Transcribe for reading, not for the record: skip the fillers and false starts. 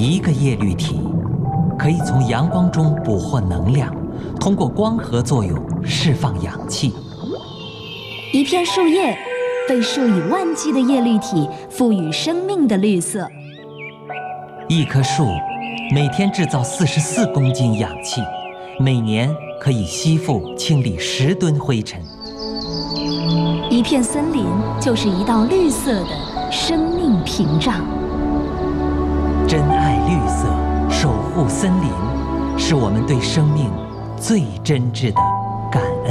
一个叶绿体可以从阳光中捕获能量，通过光合作用释放氧气。 一片树叶被数以万计的叶绿体赋予生命的绿色。 一棵树每天制造44公斤氧气，每年可以吸附清理10吨灰尘。 一片森林就是一道绿色的生命屏障。 珍爱绿色，守护森林，是我们对生命最真挚的